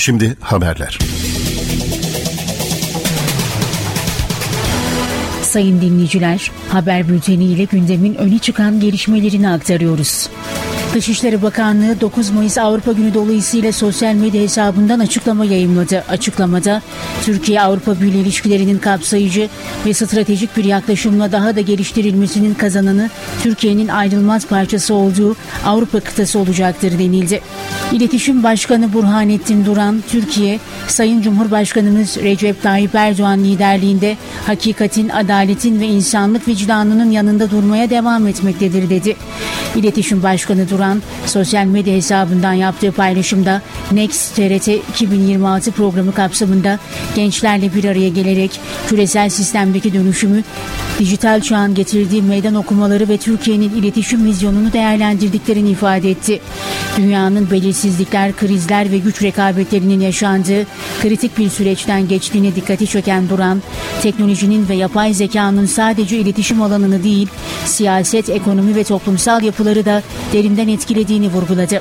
Şimdi haberler. Sayın dinleyiciler, haber bülteni ile gündemin öne çıkan gelişmelerini aktarıyoruz. Dışişleri Bakanlığı 9 Mayıs Avrupa Günü dolayısıyla sosyal medya hesabından açıklama yayımladı. Açıklamada, Türkiye-Avrupa Birliği ilişkilerinin kapsayıcı ve stratejik bir yaklaşımla daha da geliştirilmesinin kazananı Türkiye'nin ayrılmaz parçası olduğu Avrupa kıtası olacaktır denildi. İletişim Başkanı Burhanettin Duran, Türkiye, Sayın Cumhurbaşkanımız Recep Tayyip Erdoğan liderliğinde hakikatin, adaletin ve insanlık vicdanının yanında durmaya devam etmektedir dedi. İletişim Başkanı Duran, sosyal medya hesabından yaptığı paylaşımda Next TRT 2026 programı kapsamında gençlerle bir araya gelerek küresel sistemdeki dönüşümü, dijital çağın getirdiği meydan okumaları ve Türkiye'nin iletişim vizyonunu değerlendirdiklerini ifade etti. Dünyanın belirsizlikler, krizler ve güç rekabetlerinin yaşandığı kritik bir süreçten geçtiğine dikkati çeken Duran, teknolojinin ve yapay zekanın sadece iletişim alanını değil, siyaset, ekonomi ve toplumsal yapıları da derinden etkilediğini vurguladı.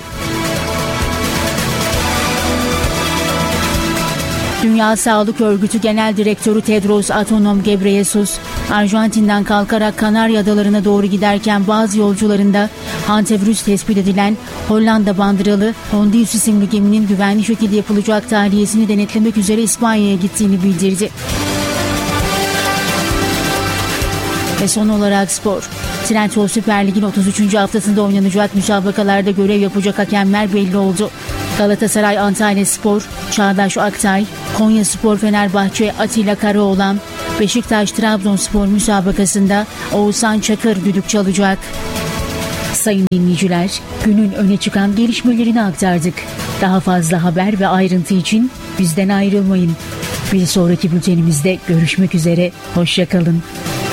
Dünya Sağlık Örgütü Genel Direktörü Tedros Adhanom Ghebreyesus, Arjantin'den kalkarak Kanarya Adaları'na doğru giderken bazı yolcularında hantavirüs tespit edilen Hollanda bandıralı Hondius isimli geminin güvenli şekilde yapılacak tahliyesini denetlemek üzere İspanya'ya gittiğini bildirdi. Ve son olarak spor. Trendyol Süper Lig'in 33. haftasında oynanacak müsabakalarda görev yapacak hakemler belli oldu. Galatasaray Antalyaspor, Çağdaş Aktay, Konyaspor Fenerbahçe Atilla Karaoğlan, Beşiktaş Trabzonspor müsabakasında Oğuzhan Çakır düdük çalacak. Sayın dinleyiciler, günün öne çıkan gelişmelerini aktardık. Daha fazla haber ve ayrıntı için bizden ayrılmayın. Bir sonraki bültenimizde görüşmek üzere, hoşça kalın.